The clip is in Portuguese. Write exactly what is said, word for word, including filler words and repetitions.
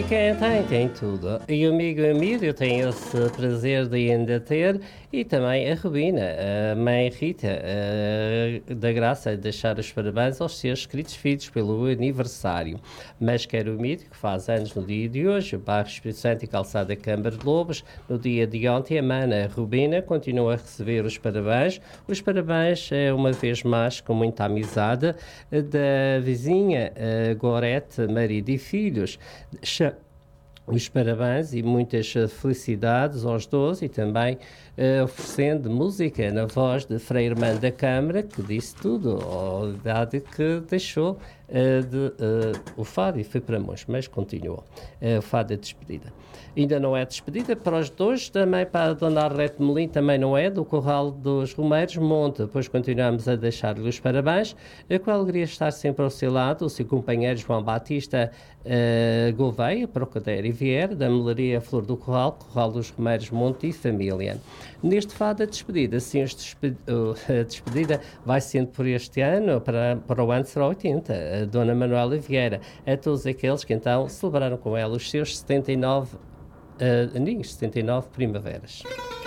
quem tem, tem tudo. E o amigo Emílio tem esse prazer de ainda ter, e também a Rubina, a mãe Rita, a, da Graça, de deixar os parabéns aos seus queridos filhos pelo aniversário. Mas quer o Emílio, que faz anos no dia de hoje, o bairro Espírito Santo e Calçada Câmara de Lobos, no dia de ontem, a mana Rubina continua a receber os parabéns. Os parabéns, uma vez mais, com muita amizade, da vizinha Gorete, marido e filhos. Os parabéns e muitas felicidades aos dois, e também uh, oferecendo música na voz de Frei Irmã da Câmara, que disse tudo, a idade que deixou uh, de, uh, o fado e foi para Mons, mas continuou. Uh, o fado é despedida. Ainda não é despedida para os dois, também para a Dona Arlete Melim, também não é, do Corral dos Romeiros, Monte. Depois continuamos a deixar-lhe os parabéns, com a alegria de estar sempre ao seu lado, o seu companheiro João Batista uh, Gouveia, Procadeiro e Vieira, da Melaria Flor do Corral, Corral dos Romeiros, Monte e família. Neste fado a despedida, sim, a despedida vai sendo por este ano, para, para o ano será oitenta, a Dona Manuela Vieira, a todos aqueles que então celebraram com ela os seus setenta e nove uh, aninhos, setenta e nove primaveras.